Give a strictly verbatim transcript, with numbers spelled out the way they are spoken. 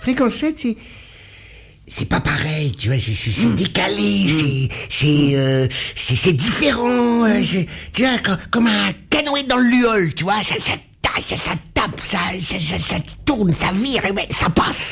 Fréquence sept, c'est... C'est pas pareil, tu vois, c'est, c'est, c'est décalé, c'est, c'est, euh, c'est, c'est différent, euh, c'est, tu vois, comme, comme un canoë dans le luol, tu vois, ça, ça, tape, ça, ça tape, ça, ça, ça, ça tourne, ça vire, et ben, ça passe.